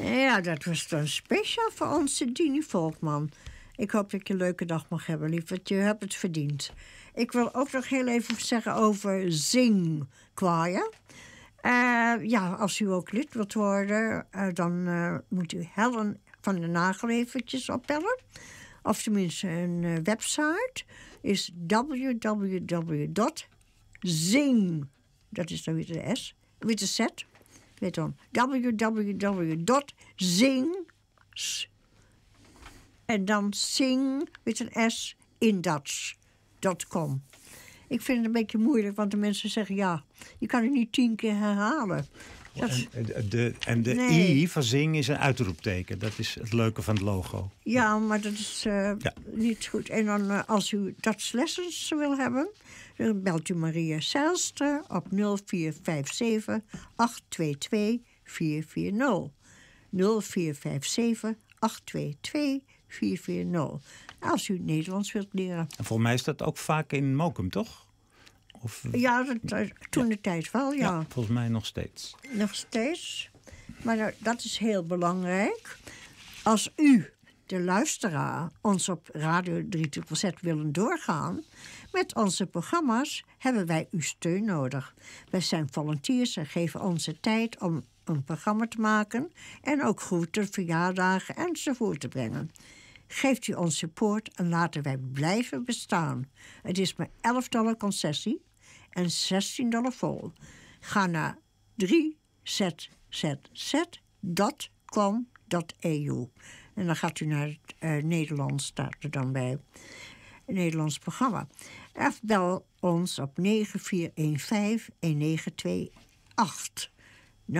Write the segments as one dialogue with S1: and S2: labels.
S1: Ja, dat was dan speciaal voor onze Dini Volkman. Ik hoop dat je een leuke dag mag hebben, lief, want je hebt het verdiend. Ik wil ook nog heel even zeggen over zingkwaaien. Ja, als u ook lid wilt worden, dan moet u Helen van der Nagel eventjes opbellen. Of tenminste een website is www.zing, dat is dan weer de S, weer de Z, weet dan, www.zing, en dan sing met een S in Dutch.com. Ik vind het een beetje moeilijk, want de mensen zeggen, ja, je kan het niet 10 keer herhalen.
S2: De I van zing is een uitroepteken. Dat is het leuke van het logo.
S1: Ja, maar dat is niet goed. En dan als u Dutch Lessons wil hebben, dan belt u Maria Zijlster op 0457 822 440. 0457 822 440. Als u Nederlands wilt leren.
S2: En volgens mij is dat ook vaak in Mokum, toch? Of,
S1: ja, toen de tijd wel, ja.
S2: Ja, volgens mij nog steeds.
S1: Nog steeds. Maar dat is heel belangrijk. Als u, de luisteraar, ons op Radio 3Z willen doorgaan met onze programma's, hebben wij uw steun nodig. Wij zijn volunteers en geven onze tijd om een programma te maken en ook groeten, verjaardagen enzovoort te brengen. Geeft u ons support en laten wij blijven bestaan. Het is maar $11 concessie en $16 vol. Ga naar 3zzz.com.eu. En dan gaat u naar het Nederlands, staat er dan bij. Een Nederlands programma. Of bel ons op 9415-1928. 9415-1928.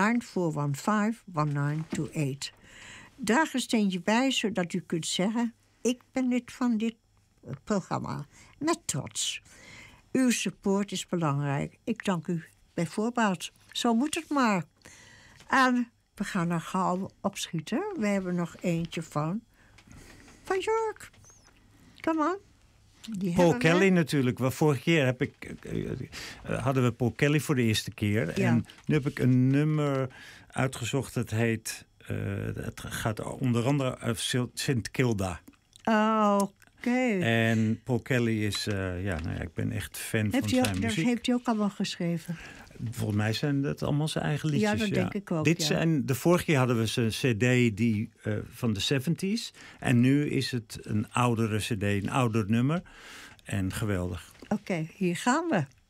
S1: Draag een steentje bij, zodat u kunt zeggen, ik ben lid van dit programma. Met trots. Uw support is belangrijk. Ik dank u bij voorbaat. Zo moet het maar. En we gaan er gauw opschieten. We hebben nog eentje van Jörg. Kom aan.
S2: Paul Kelly natuurlijk. Vorige keer hadden we Paul Kelly voor de eerste keer. Ja. En nu heb ik een nummer uitgezocht. Het heet... het gaat onder andere over Sint Kilda.
S1: Oh, oké.
S2: En Paul Kelly is... ik ben echt fan van zijn muziek.
S1: Dat heeft hij ook allemaal geschreven.
S2: Volgens mij zijn dat allemaal zijn eigen liedjes.
S1: Ja, dat denk ik ook.
S2: De vorige keer hadden we zijn cd van de 70's. En nu is het een oudere cd, een ouder nummer. En geweldig.
S1: Oké, hier gaan we.